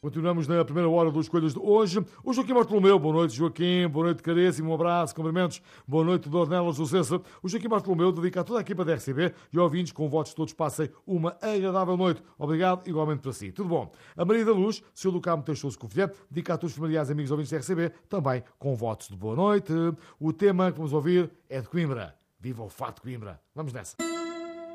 Continuamos na primeira hora dos Escolhas de hoje. O Joaquim Bartolomeu, boa noite Joaquim, boa noite caríssimo, um abraço, cumprimentos, boa noite Dornelas do Cessa. O Joaquim Bartolomeu dedica a toda a equipa da RCB e ouvintes com votos todos passem uma agradável noite. Obrigado, igualmente para si. Tudo bom. A Maria da Luz, seu do Carmo Teixoso Covilhã, dedica a todos os familiares e amigos ouvintes da RCB, também com votos de boa noite. O tema que vamos ouvir é de Coimbra. Viva o Fato de Coimbra. Vamos nessa.